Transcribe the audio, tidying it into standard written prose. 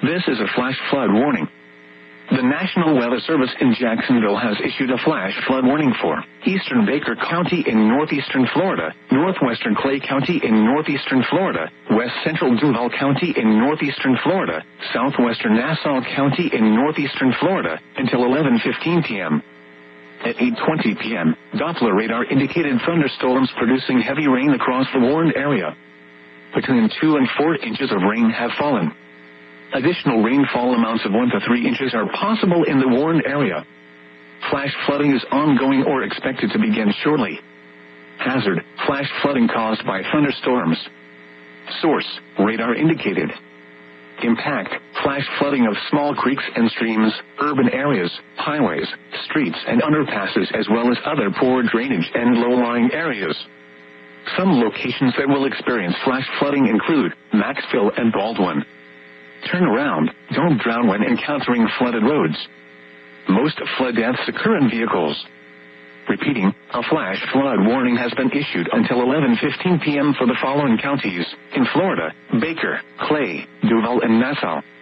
This is a flash flood warning. The National Weather Service in Jacksonville has issued a flash flood warning for eastern Baker County in northeastern Florida, northwestern Clay County in northeastern Florida, west central Duval County in northeastern Florida, southwestern Nassau County in northeastern Florida, until 11:15 p.m. At 8:20 p.m., Doppler radar indicated thunderstorms producing heavy rain across the warned area. Between 2 and 4 inches of rain have fallen. Additional rainfall amounts of 1 to 3 inches are possible in the warned area. Flash flooding is ongoing or expected to begin shortly. Hazard: flash flooding caused by thunderstorms. Source: radar indicated. Impact: flash flooding of small creeks and streams, urban areas, highways, streets and underpasses, as well as other poor drainage and low-lying areas. Some locations that will experience flash flooding include Maxville and Baldwin. Turn around, don't drown when encountering flooded roads. Most flood deaths occur in vehicles. Repeating, a flash flood warning has been issued until 11:15 p.m. for the following counties in Florida: Baker, Clay, Duval and Nassau.